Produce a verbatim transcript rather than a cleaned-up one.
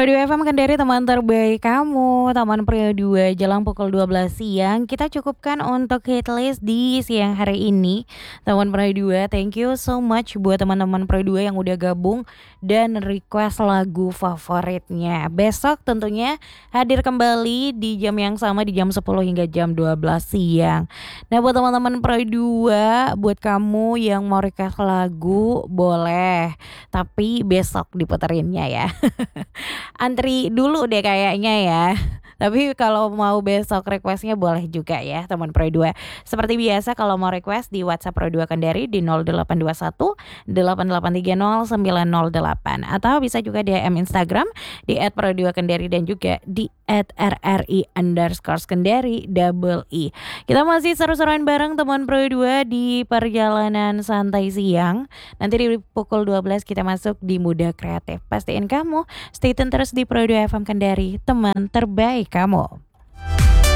Pro dua F M Kendari teman terbaik kamu, teman Prio dua jelang pukul dua belas siang, kita cukupkan untuk hitlist di siang hari ini. Teman Prio dua, thank you so much buat teman-teman Prio dua yang udah gabung dan request lagu favoritnya. Besok tentunya hadir kembali di jam yang sama di jam sepuluh hingga jam dua belas siang. Nah, buat teman-teman Prio dua, buat kamu yang mau request lagu boleh, tapi besok diputerinnya ya. Antri dulu deh kayaknya ya. Tapi kalau mau besok requestnya boleh juga ya teman Pro dua. Seperti biasa kalau mau request di WhatsApp Pro dua Kendari di nol delapan dua satu delapan delapan tiga nol sembilan nol delapan atau bisa juga D M Instagram di et pro dua kendari dan juga di et r r i underscore kendari double i. Kita masih seru-seruan bareng teman Pro dua di perjalanan santai siang. Nanti di pukul dua belas kita masuk di Muda Kreatif. Pastiin kamu stay tune terus di Pro dua F M Kendari, teman terbaik kamu.